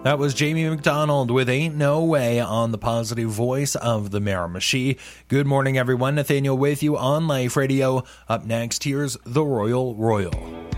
That was Jamie McDonald with Ain't No Way on the positive voice of the Miramichi. Good morning, everyone. Nathaniel with you on Life Radio. Up next, here's The Royal Royal.